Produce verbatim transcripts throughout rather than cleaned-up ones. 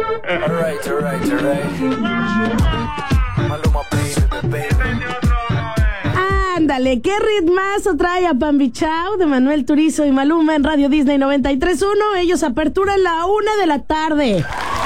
Alright, alright, alright. Maluma, baby, baby. Ándale, qué ritmazo trae a Pambi Chao de Manuel Turizo y Maluma en Radio Disney noventa y tres punto uno. Ellos aperturan la una de la tarde.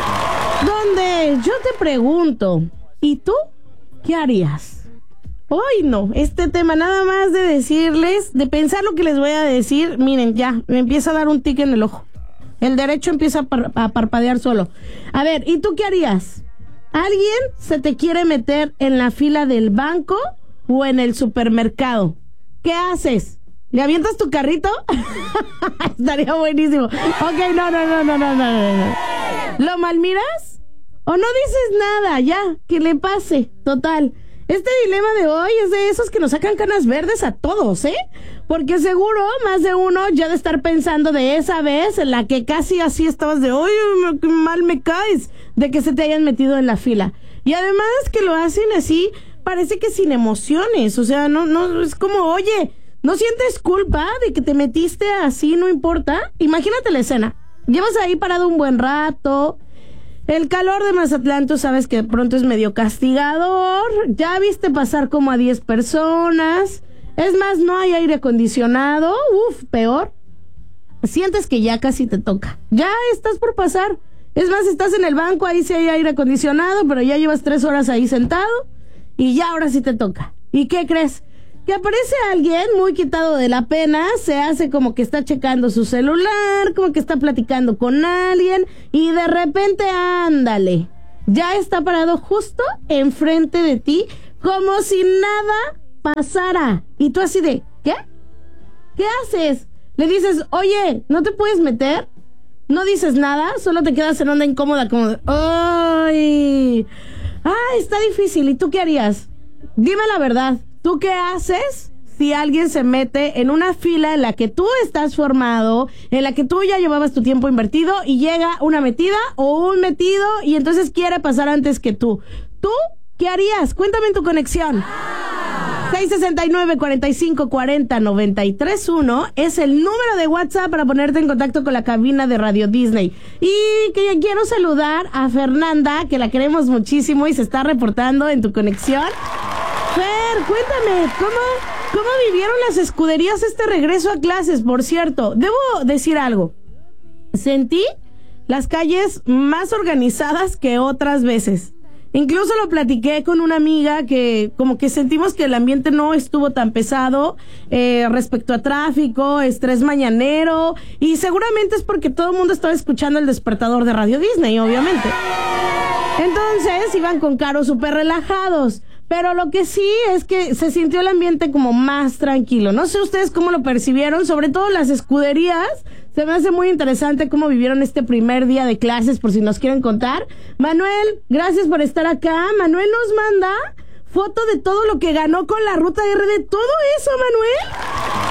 Donde yo te pregunto, ¿y tú qué harías? Hoy no, este tema nada más de decirles, de pensar lo que les voy a decir, miren, ya, me empieza a dar un tic en el ojo. El derecho empieza a, par- a parpadear solo. A ver, ¿y tú qué harías? ¿Alguien se te quiere meter en la fila del banco o en el supermercado? ¿Qué haces? ¿Le avientas tu carrito? Estaría buenísimo. Ok, no, no, no, no, no, no, no. ¿Lo malmiras? ¿O no dices nada? Ya, que le pase. Total. Este dilema de hoy es de esos que nos sacan canas verdes a todos, ¿eh? Porque seguro más de uno ya de estar pensando de esa vez en la que casi así estabas de, oye, qué mal me caes, de que se te hayan metido en la fila. Y además que lo hacen así, parece que sin emociones, o sea, no, no, es como, oye, ¿no sientes culpa de que te metiste así, no importa? Imagínate la escena, llevas ahí parado un buen rato, el calor de Mazatlán, tú sabes que de pronto es medio castigador, ya viste pasar como a diez personas, es más, no hay aire acondicionado, uff, peor, sientes que ya casi te toca, ya estás por pasar, es más, estás en el banco, ahí sí hay aire acondicionado, pero ya llevas tres horas ahí sentado, y ya ahora sí te toca. ¿Y qué crees? Que aparece alguien muy quitado de la pena, se hace como que está checando su celular, como que está platicando con alguien, y de repente, ándale, ya está parado justo enfrente de ti, como si nada pasara. Y tú así de, ¿qué? ¿Qué haces? Le dices, oye, ¿no te puedes meter? No dices nada, solo te quedas en onda incómoda, como de, ¡ay! ¡Ay, está difícil! ¿Y tú qué harías? Dime la verdad. ¿Tú qué haces si alguien se mete en una fila en la que tú estás formado, en la que tú ya llevabas tu tiempo invertido y llega una metida o un metido y entonces quiere pasar antes que tú? ¿Tú qué harías? Cuéntame en tu conexión. seis sesenta y nueve, cuarenta y cinco, cuarenta, noventa y tres uno es el número de WhatsApp para ponerte en contacto con la cabina de Radio Disney. Y que ya quiero saludar a Fernanda, que la queremos muchísimo y se está reportando en tu conexión. Fer, cuéntame, ¿cómo, cómo vivieron las escuderías este regreso a clases? Por cierto, debo decir algo. Sentí las calles más organizadas que otras veces. Incluso lo platiqué con una amiga que como que sentimos que el ambiente no estuvo tan pesado eh, respecto a tráfico, estrés mañanero, y seguramente es porque todo el mundo estaba escuchando el despertador de Radio Disney, obviamente. Entonces iban con carros súper relajados. Pero lo que sí es que se sintió el ambiente como más tranquilo. No sé ustedes cómo lo percibieron, sobre todo las escuderías. Se me hace muy interesante cómo vivieron este primer día de clases, por si nos quieren contar. Manuel, gracias por estar acá. Manuel nos manda foto de todo lo que ganó con la Ruta R D. ¿Todo eso, Manuel?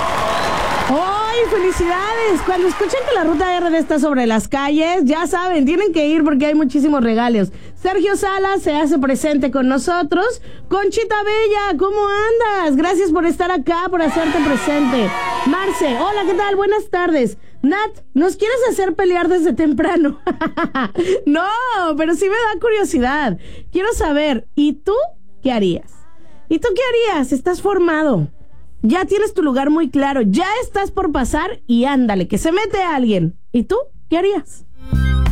¡Ay, felicidades! Cuando escuchen que la Ruta R D está sobre las calles, ya saben, tienen que ir porque hay muchísimos regalos. Sergio Salas se hace presente con nosotros. Conchita Bella, ¿cómo andas? Gracias por estar acá, por hacerte presente. Marce, hola, ¿qué tal? Buenas tardes. Nat, ¿nos quieres hacer pelear desde temprano? No, pero sí me da curiosidad. Quiero saber, ¿y tú qué harías? ¿Y tú qué harías? Estás formado. Ya tienes tu lugar muy claro. Ya estás por pasar y ándale, que se mete alguien. ¿Y tú qué harías?